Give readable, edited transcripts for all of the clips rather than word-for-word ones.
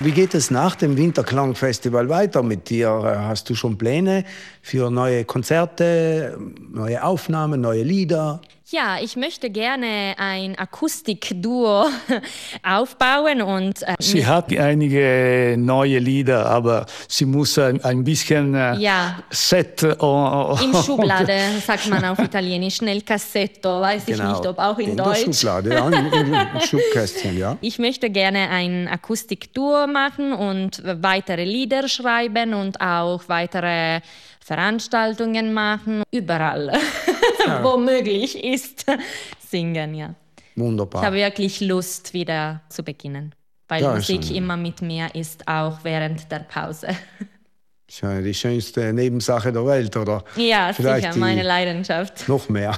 Wie geht es nach dem Winterklangfestival weiter mit dir? Hast du schon Pläne für neue Konzerte, neue Aufnahmen, neue Lieder? Ja, ich möchte gerne ein Akustikduo aufbauen und Sie hat einige neue Lieder, aber sie muss ein bisschen Set im Schublade, sagt man auf Italienisch, nel cassetto, weiß ich nicht, ob auch in Deutsch. Der Schublade, ja, im Schubkästchen, ja. Ich möchte gerne ein Akustikduo machen und weitere Lieder schreiben und auch weitere Veranstaltungen machen, überall, wo möglich ist, singen, ja. Wunderbar. Ich habe wirklich Lust, wieder zu beginnen, weil Musik immer mit mir ist, auch während der Pause. Das ist ja die schönste Nebensache der Welt, oder? Ja, vielleicht sicher, meine Leidenschaft. Noch mehr.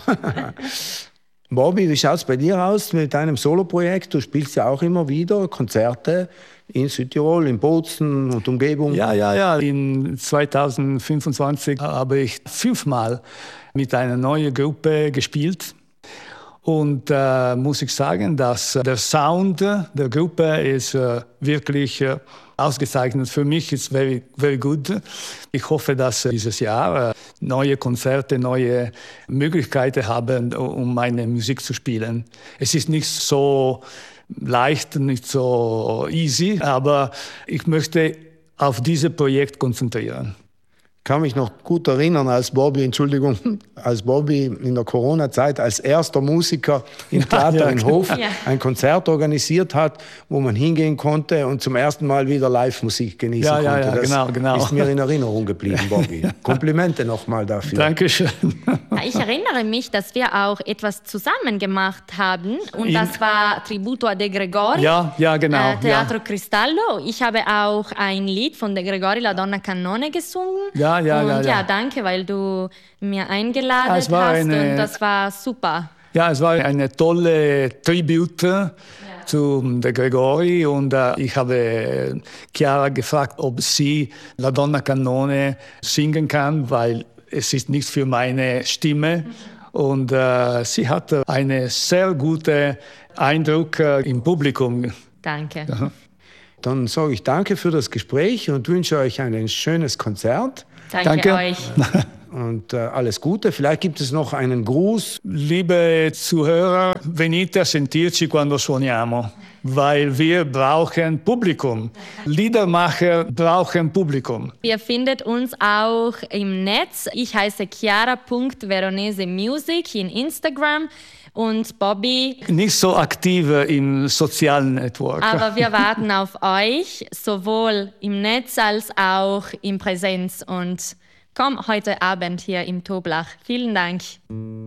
Bobby, wie schaut es bei dir aus mit deinem Soloprojekt? Du spielst ja auch immer wieder Konzerte in Südtirol, in Bozen und Umgebung. Ja. In 2025 habe ich 5-mal mit einer neuen Gruppe gespielt. Und muss ich sagen, dass der Sound der Gruppe ist wirklich ausgezeichnet. Für mich ist very, very good. Ich hoffe, dass dieses Jahr neue Konzerte, neue Möglichkeiten haben, um meine Musik zu spielen. Es ist nicht so leicht, nicht so easy, aber ich möchte auf dieses Projekt konzentrieren. Ich kann mich noch gut erinnern, als Bobby in der Corona-Zeit als erster Musiker im Theater in Hof ein Konzert organisiert hat, wo man hingehen konnte und zum ersten Mal wieder Live-Musik genießen konnte. Das genau. ist mir in Erinnerung geblieben, Bobby. Komplimente nochmal dafür. Dankeschön. Ich erinnere mich, dass wir auch etwas zusammen gemacht haben und das war Tributo a De Gregori, ja, genau. Teatro Cristallo. Ich habe auch ein Lied von De Gregori, La Donna Cannone, gesungen. Ja, danke, weil du mir eingeladen hast und das war super. Ja, es war eine tolle Tribute zu De Gregori und ich habe Chiara gefragt, ob sie La Donna Cannone singen kann, weil es ist nicht für meine Stimme. Und sie hatte einen sehr guten Eindruck im Publikum. Danke. Aha. Dann sage ich danke für das Gespräch und wünsche euch ein schönes Konzert. Danke euch. Und alles Gute. Vielleicht gibt es noch einen Gruß. Liebe Zuhörer, venite a sentirci quando suoniamo, weil wir brauchen Publikum. Liedermacher brauchen Publikum. Ihr findet uns auch im Netz. Ich heiße chiara.veronesemusic in Instagram. Und Bobby... Nicht so aktiv im sozialen Network. Aber wir warten auf euch, sowohl im Netz als auch in Präsenz. Und komm heute Abend hier im Toblach. Vielen Dank.